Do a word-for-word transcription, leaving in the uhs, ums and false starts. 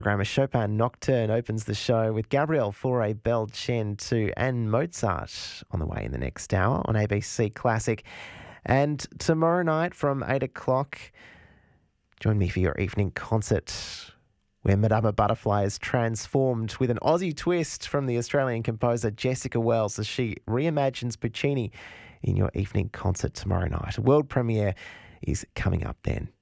A Chopin Nocturne opens the show with Gabriel Fauré Belchen to and Mozart on the way in the next hour on A B C Classic. And tomorrow night from eight o'clock, join me for your evening concert where Madama Butterfly is transformed with an Aussie twist from the Australian composer Jessica Wells as she reimagines Puccini in your evening concert tomorrow night. A world premiere is coming up then.